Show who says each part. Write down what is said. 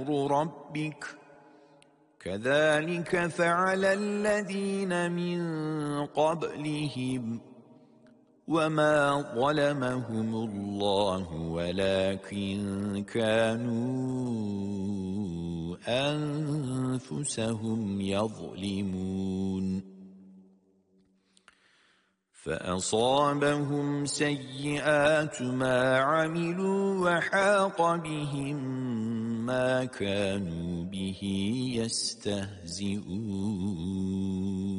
Speaker 1: أمر ربك كذلك فعل الذين من قبلهم وما ظلمهم الله ولكن كانوا أنفسهم يظلمون فأصابهم سيئات ما عملوا وحاق بهم ما كانوا به يستهزئون